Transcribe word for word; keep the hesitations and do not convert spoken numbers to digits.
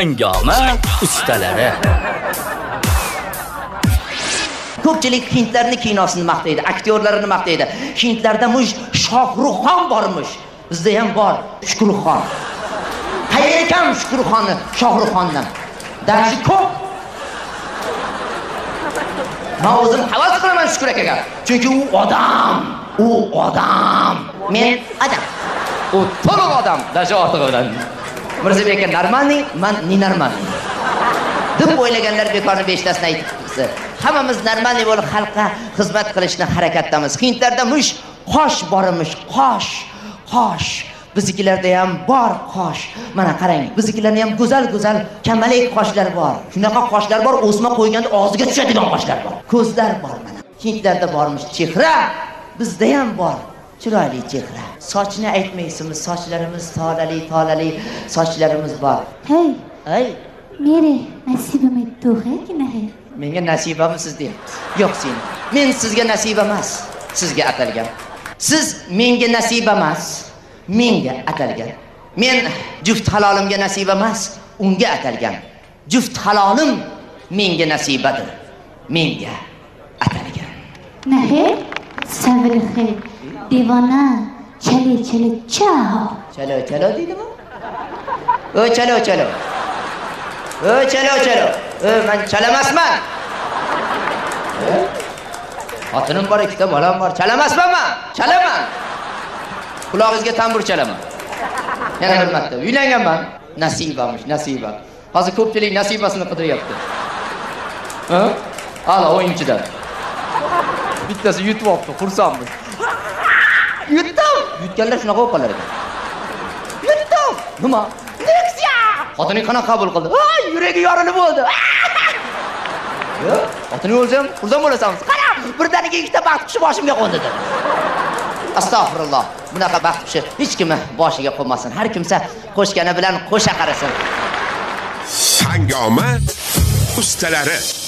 Hangoma ustalari. Ko'pchilik hindlarning kinosini maqtaydi, aktyorlarini maqtaydi. Hindlarda mush Shohruxxon bormish. Bizda ham bor Shukurxon. Qayerga kam Shukurxonni Shohruxxondan? Darshi ko'p. Men o'zim havas qilaman Shukur akaga. Chunki u odam, u odam. Men adam. U to'liq odam, dashi ortig'i bilan. Mirzabek aka normalniy, men nenormalniy. deb o'ylaganlar bekorni beshtasini aytibdi. Hammamiz normalniy bo'lib xalqqa xizmat qilishni harakatdamiz. Hindlarda mush qosh borimish, qosh, qosh. Biznikilarda ham bor qosh. Mana qarang, biznikilarda ham go'zal-go'zal kamalak qoshlar bor. Shunaqa qoshlar bor, o'sma qo'yganda og'ziga tushadigan qoshlar bor. Ko'zlar bor mana. Hindlarda bormish chehra, bizda ham bor. Chiroyli chehra. Sochni aytmaysizmi? Sochlarimiz tolali, tolali sochlarimiz bor. Hey, ay, mere nasibam aytdi ki nahi. Menga nasibamisiz deyapti. Yo'q sen. Men sizga nasib emas, sizga atalgan. Siz menga nasib emas, menga atalgan. Men juft halolimga nasib emas, unga atalgan. Juft halolim menga nasibadir, menga atalgan. Nahi? Savrixi, devona, chale chale chao. Chalo chalo deydimi? O chalo chalo. O chalo chalo. O men chalamasman. Xotinim bor, ikkita bolam bor. Chalamasman men. Chalaman. Qulog'ingizga tambur chalaman. Yana bir marta uylanganman. Nasibamish, nasiba. Hozir ko'pchilik nasibasini qidiryapti. Ha? Ala o'yinchidan. Bittasi yutib olibdi, xursandmiz. Yutdim. Yutganlar shunaqa bo'lib qolar ekan. Yutdim. Nima? Nexia. Xotining qanaqa qabul qildi? Ay, yuragi yorilib bo'ldi. Yo'q, xotining o'lsa ham xursand bo'lasan. Qara, birdaniga ikkita baxt qushi boshimga qo'ndi dedi. Astagfirulloh. Bunaqa baxt qushi hech kim boshiga qo'ymasin. Har kimsa qo'shgani bilan qo'sha qarasin. Hangoma ustalari.